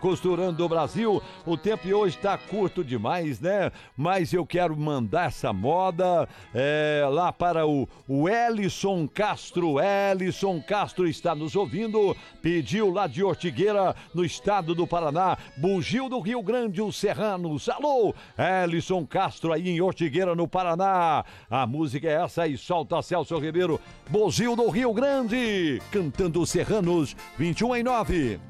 Costurando o Brasil, o tempo de hoje tá curto demais, né? Mas eu quero mandar essa moda lá para o Elison Castro. Elison Castro está nos ouvindo, pediu lá de Ortigueira, no estado do Paraná, Bugio do Rio Grande, os Serranos. Alô, Elison Castro aí em Ortigueira, no Paraná. A música é essa aí, solta Celso Ribeiro, Bugio do Rio Grande, cantando os Serranos, 21:09.